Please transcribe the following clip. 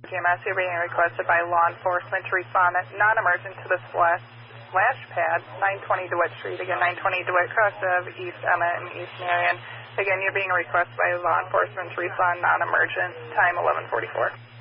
GMS. You're being requested by law enforcement to respond non-emergent to the splash pad, 920 DeWitt Street. Again, 920 DeWitt, cross of East Emmett and East Marion. Again, you're being requested by law enforcement to respond non-emergent, time 11:44.